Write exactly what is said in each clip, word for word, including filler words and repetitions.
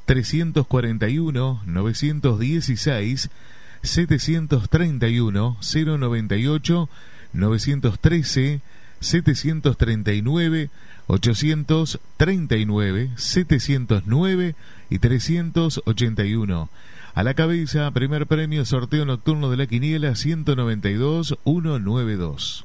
trescientos cuarenta y uno, novecientos dieciséis, setecientos treinta y uno, cero noventa y ocho, novecientos trece, setecientos treinta y nueve, ochocientos treinta y nueve, setecientos nueve y trescientos ochenta y uno. A la cabeza, primer premio, sorteo nocturno de la quiniela ciento noventa y dos, ciento noventa y dos.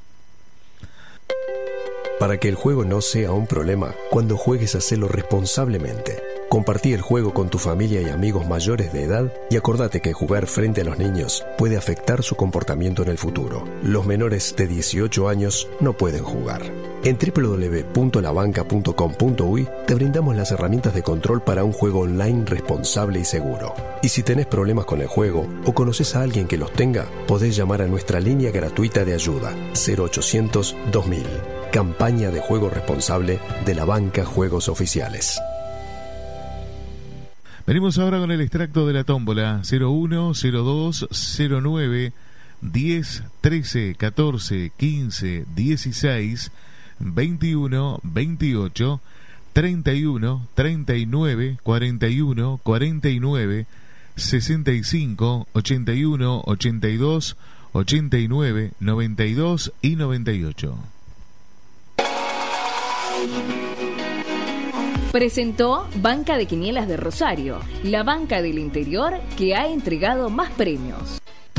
Para que el juego no sea un problema, cuando juegues hacelo responsablemente. Compartí el juego con tu familia y amigos mayores de edad y acordate que jugar frente a los niños puede afectar su comportamiento en el futuro. Los menores de dieciocho años no pueden jugar. En doble u doble u doble u punto la banca punto com punto uy te brindamos las herramientas de control para un juego online responsable y seguro. Y si tenés problemas con el juego o conoces a alguien que los tenga, podés llamar a nuestra línea gratuita de ayuda cero ochocientos dos mil. Campaña de juego responsable de la Banca Juegos Oficiales. Venimos ahora con el extracto de la tómbola cero uno, cero dos, cero nueve, diez, trece, catorce, quince, dieciséis, veintiuno, veintiocho, treinta y uno, treinta y nueve, cuarenta y uno, cuarenta y nueve, sesenta y cinco, ochenta y uno, ochenta y dos, ochenta y nueve, noventa y dos y noventa y ocho. Presentó Banca de Quinielas de Rosario, la banca del interior que ha entregado más premios.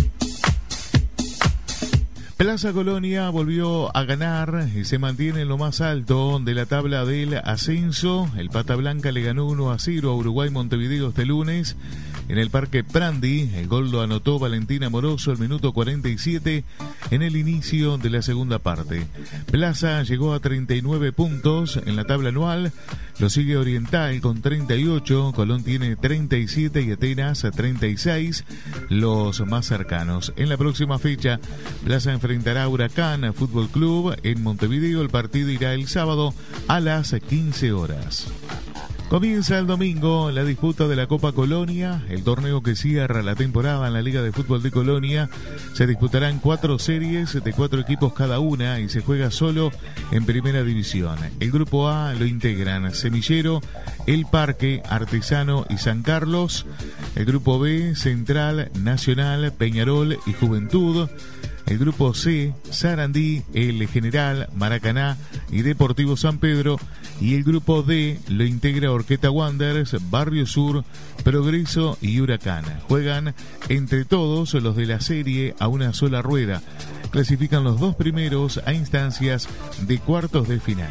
Plaza Colonia volvió a ganar y se mantiene en lo más alto de la tabla del ascenso. El Pata Blanca le ganó uno a cero a Uruguay Montevideo este lunes en el Parque Prandi. El gol lo anotó Valentina Moroso al minuto cuarenta y siete en el inicio de la segunda parte. Plaza llegó a treinta y nueve puntos en la tabla anual. Lo sigue Oriental con treinta y ocho, Colón tiene treinta y siete y Atenas treinta y seis, los más cercanos. En la próxima fecha, Plaza enfrentará a Huracán Fútbol Club en Montevideo. El partido irá el sábado a las quince horas. Comienza el domingo la disputa de la Copa Colonia, el torneo que cierra la temporada en la Liga de Fútbol de Colonia. Se disputarán cuatro series de cuatro equipos cada una y se juega solo en Primera División. El Grupo A lo integran Semillero, El Parque, Artesano y San Carlos. El Grupo B, Central, Nacional, Peñarol y Juventud. El Grupo C, Sarandí, El General, Maracaná y Deportivo San Pedro. Y el Grupo D lo integra Orqueta Wanderers, Barrio Sur, Progreso y Huracán. Juegan entre todos los de la serie a una sola rueda. Clasifican los dos primeros a instancias de cuartos de final.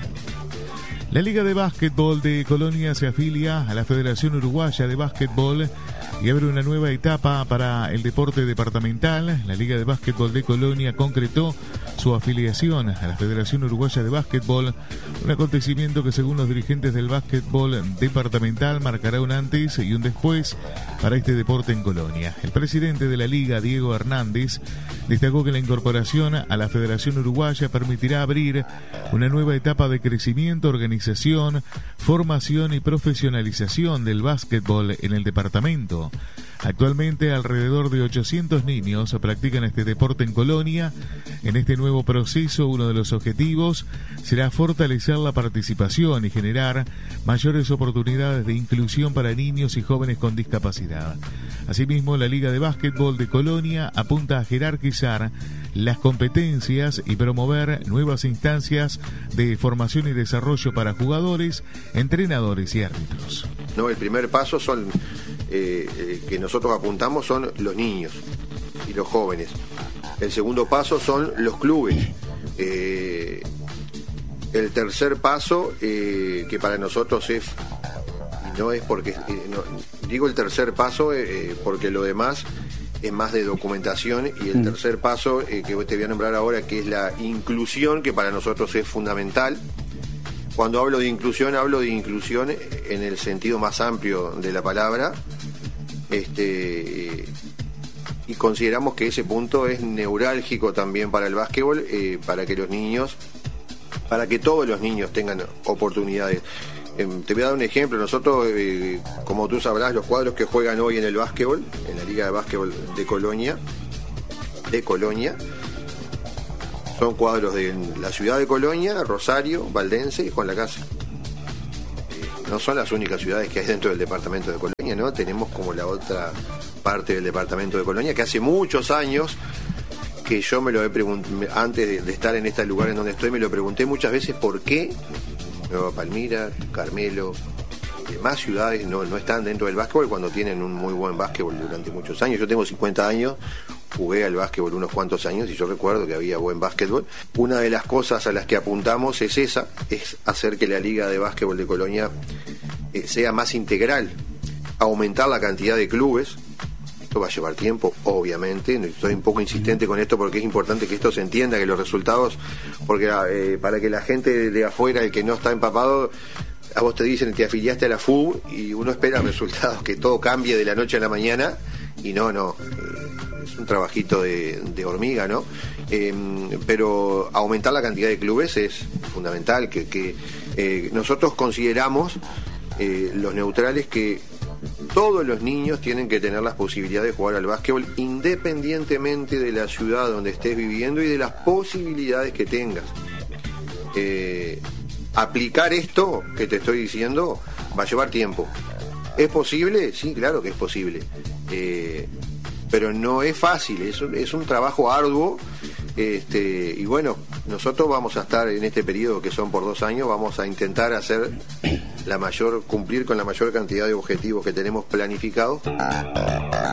La Liga de Básquetbol de Colonia se afilia a la Federación Uruguaya de Básquetbol y abre una nueva etapa para el deporte departamental. La Liga de Básquetbol de Colonia concretó su afiliación a la Federación Uruguaya de Básquetbol, un acontecimiento que según los dirigentes del básquetbol departamental marcará un antes y un después para este deporte en Colonia. El presidente de la Liga, Diego Hernández, destacó que la incorporación a la Federación Uruguaya permitirá abrir una nueva etapa de crecimiento, organización, formación y profesionalización del básquetbol en el departamento. Actualmente alrededor de ochocientos niños practican este deporte en Colonia. En este nuevo proceso, uno de los objetivos será fortalecer la participación y generar mayores oportunidades de inclusión para niños y jóvenes con discapacidad. Asimismo, la Liga de Básquetbol de Colonia apunta a jerarquizar las competencias y promover nuevas instancias de formación y desarrollo para jugadores, entrenadores y árbitros. No, el primer paso son eh, eh, que nosotros apuntamos son los niños y los jóvenes. El segundo paso son los clubes. Eh, el tercer paso, eh, que para nosotros es, no es porque, eh, no, digo el tercer paso eh, porque lo demás es más de documentación, y el mm. tercer paso eh, que te voy a nombrar ahora, que es la inclusión, que para nosotros es fundamental. Cuando hablo de inclusión, hablo de inclusión en el sentido más amplio de la palabra, este, y consideramos que ese punto es neurálgico también para el básquetbol, eh, para que los niños, para que todos los niños tengan oportunidades. Eh, te voy a dar un ejemplo. Nosotros, eh, como tú sabrás, los cuadros que juegan hoy en el básquetbol, en la Liga de Básquetbol de Colonia, de Colonia, son cuadros de la ciudad de Colonia, Rosario, Valdense y Juan Lacase. Eh, no son las únicas ciudades que hay dentro del departamento de Colonia, ¿no? Tenemos como la otra parte del departamento de Colonia, que hace muchos años que yo me lo he preguntado, antes de, de estar en este lugar en donde estoy, me lo pregunté muchas veces por qué Nueva Palmira, Carmelo, demás ciudades no, no están dentro del básquetbol cuando tienen un muy buen básquetbol durante muchos años. Yo tengo cincuenta años, jugué al básquetbol unos cuantos años y yo recuerdo que había buen básquetbol. Una de las cosas a las que apuntamos es esa, es hacer que la Liga de Básquetbol de Colonia eh, sea más integral, aumentar la cantidad de clubes. Esto va a llevar tiempo, obviamente. Estoy un poco insistente con esto porque es importante que esto se entienda, que los resultados, porque eh, para que la gente de afuera, el que no está empapado, a vos te dicen, te afiliaste a la F U y uno espera resultados, que todo cambie de la noche a la mañana, y no, no, eh, es un trabajito de, de hormiga, ¿no? Eh, pero aumentar la cantidad de clubes es fundamental, que, que eh, nosotros consideramos, eh, los neutrales, que todos los niños tienen que tener las posibilidades de jugar al básquetbol independientemente de la ciudad donde estés viviendo y de las posibilidades que tengas. Eh, aplicar esto que te estoy diciendo va a llevar tiempo. ¿Es posible? Sí, claro que es posible. Eh, pero no es fácil, es un, es un trabajo arduo. Este, y bueno, nosotros vamos a estar en este periodo, que son por dos años, vamos a intentar hacer la mayor, cumplir con la mayor cantidad de objetivos que tenemos planificados.